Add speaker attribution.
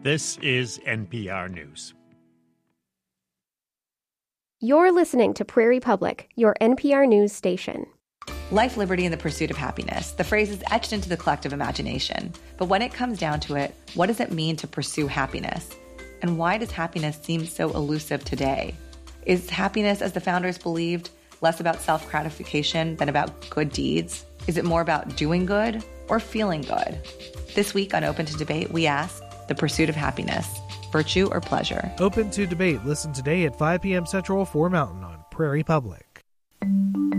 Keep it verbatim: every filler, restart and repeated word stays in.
Speaker 1: This is N P R News.
Speaker 2: You're listening to Prairie Public, your N P R News station.
Speaker 3: Life, liberty, and the pursuit of happiness. The phrase is etched into the collective imagination. But when it comes down to it, what does it mean to pursue happiness? And why does happiness seem so elusive today? Is happiness, as the founders believed, less about self-gratification than about good deeds? Is it more about doing good or feeling good? This week on Open to Debate, we ask, the pursuit of happiness, virtue or pleasure?
Speaker 4: Open to Debate. Listen today at five p.m. Central, four Mountain on Prairie Public.